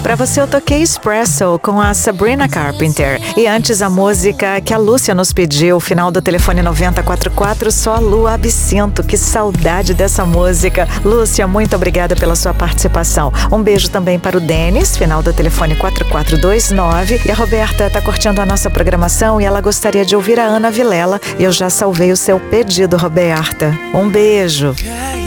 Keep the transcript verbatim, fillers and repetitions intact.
Pra você eu toquei Espresso com a Sabrina Carpenter. E antes a música que a Lúcia nos pediu, final do telefone noventa e quatro quatro, Só a Lua Absinto. Que saudade dessa música. Lúcia, muito obrigada pela sua participação. Um beijo também para o Denis, final do telefone quatro quatro dois nove. E a Roberta tá curtindo a nossa programação e ela gostaria de ouvir a Ana Vilela. Eu já salvei o seu pedido, Roberta. Um beijo.